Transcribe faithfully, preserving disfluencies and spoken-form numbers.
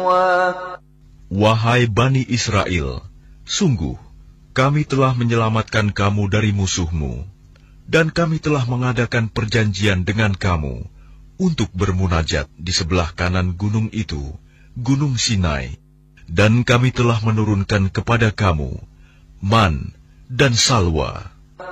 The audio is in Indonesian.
سلوى Wahai Bani Israel, sungguh kami telah menyelamatkan kamu dari musuhmu, dan kami telah mengadakan perjanjian dengan kamu untuk bermunajat di sebelah kanan gunung itu, Gunung Sinai, dan kami telah menurunkan kepada kamu man dan salwa.